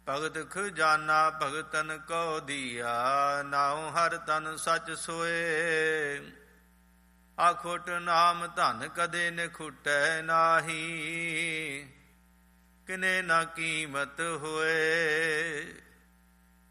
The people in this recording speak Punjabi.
ਭਗਤ ਖਜ਼ਾਨਾ ਭਗਤਨ ਕੋ ਦੀਆ, ਨਾਉ ਹਰ ਤਨ ਸਚ ਸੋਏ। ਆਖੁਟ ਨਾਮ ਧਨ ਕਦੇ ਨ ਖੁਟੈ ਨਾਹੀ, ਕਿਨੇ ਨਾ ਕੀਮਤ ਹੋਏ।